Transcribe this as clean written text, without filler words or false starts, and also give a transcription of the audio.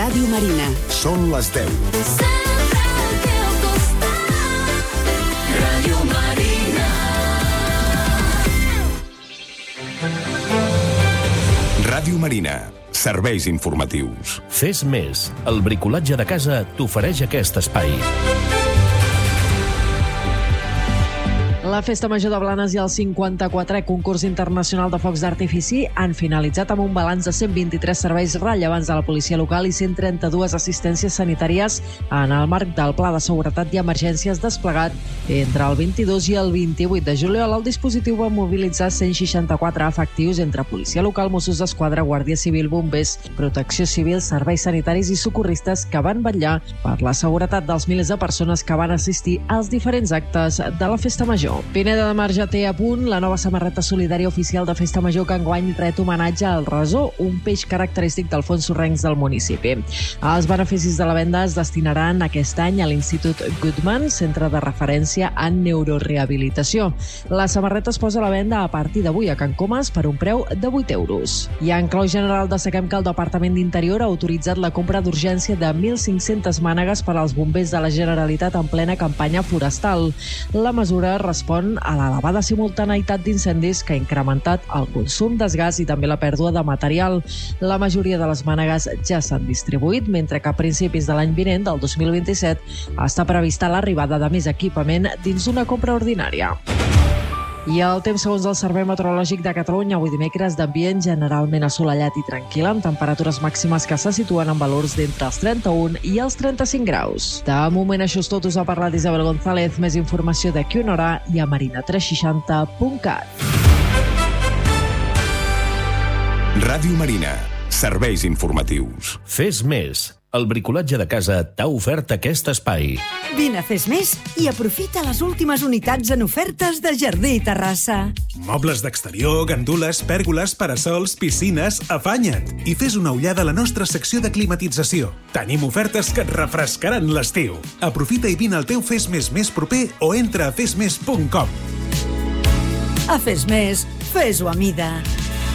Ràdio Marina. Són les 10. Ràdio Marina. Ràdio Marina. Serveis informatius. Fes més. El bricolatge de casa t'ofereix aquest espai. La Festa Major de Blanes i el 54è concurs internacional de focs d'artifici han finalitzat amb un balanç de 123 serveis rellevants de la policia local i 132 assistències sanitàries en el marc del Pla de Seguretat i Emergències desplegat entre el 22 i el 28 de juliol. El dispositiu va mobilitzar 164 efectius entre policia local, Mossos d'Esquadra, Guàrdia Civil, bombers, protecció civil, serveis sanitaris i socorristes que van vetllar per la seguretat dels milers de persones que van assistir als diferents actes de la Festa Major. Pineda de Mar ja té a punt la nova samarreta solidària oficial de Festa Major que enguany ret homenatge al rasó, un peix característic del fons sorrencs del municipi. Els beneficis de la venda es destinaran aquest any a l'Institut Goodman, centre de referència en neurorehabilitació. La samarreta es posa a la venda a partir d'avui a Can Comas per un preu de 8 euros. I en clau general destaquem que el Departament d'Interior ha autoritzat la compra d'urgència de 1.500 mànegues per als bombers de la Generalitat en plena campanya forestal. La mesura respon a l'elevada simultaneïtat d'incendis que ha incrementat el consum de gas i també la pèrdua de material. La majoria de les mànegues ja s'han distribuït, mentre que a principis de l'any vinent, del 2027, està prevista l'arribada de més equipament dins d'una compra ordinària. I el temps segons el Servei Meteorològic de Catalunya, avui dimecres d'ambient generalment assolellat i tranquil, amb temperatures màximes que se situen en valors d'entre els 31 i els 35 graus. De moment això és tot, us ha parlat Isabel González. Més informació d'aquí una hora i a marina360.cat. Ràdio Marina. Serveis informatius. Fes més. El bricolatge de casa t'ha ofert aquest espai. Vine a Fes Més i aprofita les últimes unitats en ofertes de jardí i terrassa. Mobles d'exterior, gandules, pèrgoles, parasols, piscines, afanya't i fes una ullada a la nostra secció de climatització. Tenim ofertes que et refrescaran l'estiu. Aprofita i vine al teu Fes Més més proper o entra a fesmes.com. A Fes Més, fes-ho a mida.